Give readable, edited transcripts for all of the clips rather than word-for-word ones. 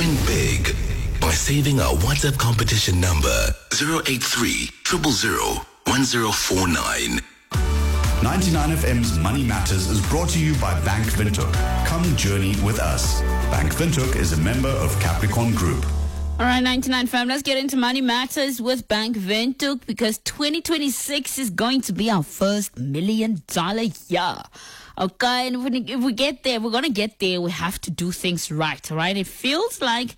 Win big by saving our WhatsApp competition number 083 000 1049. 99FM's Money Matters is brought to you by Bank Windhoek. Come journey with us. Bank Windhoek is a member of Capricorn Group. All right, 99 fam, let's get into Money Matters with Bank Windhoek because 2026 is going to be our first $1 million year. Okay, and if we get there, we're going to get there. We have to do things right, all right? It feels like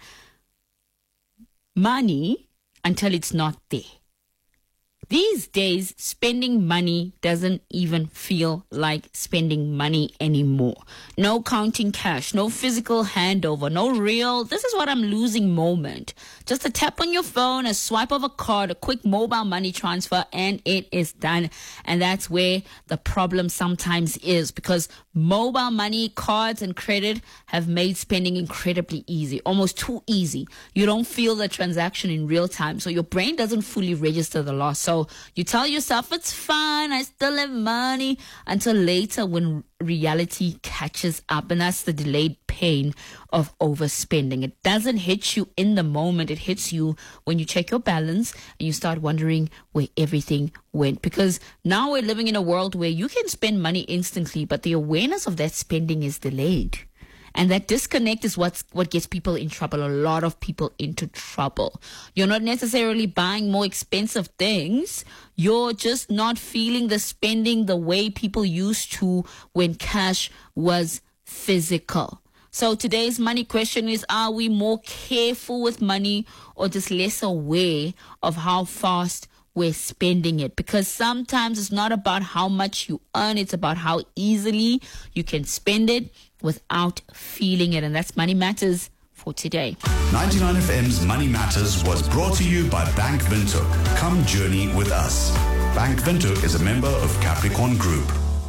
money until it's not there. These days, spending money doesn't even feel like spending money anymore. No counting cash, no physical handover, no real, this is what I'm losing moment. Just a tap on your phone, a swipe of a card, a quick mobile money transfer, and it is done. And that's where the problem sometimes is, because mobile money, cards, and credit have made spending incredibly easy, almost too easy. You don't feel the transaction in real time, so your brain doesn't fully register the loss. So you tell yourself, it's fine, I still have money, until later when reality catches up. And that's the delayed pain of overspending. It doesn't hit you in the moment. It hits you when you check your balance and you start wondering where everything went. Because now we're living in a world where you can spend money instantly, but the awareness of that spending is delayed. And that disconnect is what gets people in trouble, a lot of people into trouble. You're not necessarily buying more expensive things. You're just not feeling the spending the way people used to when cash was physical. So today's money question is, are we more careful with money or just less aware of how fast we're spending it? Because sometimes it's not about how much you earn, it's about how easily you can spend it without feeling it. And that's Money Matters for today. 99FM's Money Matters was brought to you by Bank Windhoek. Come journey with us. Bank Windhoek is a member of Capricorn Group.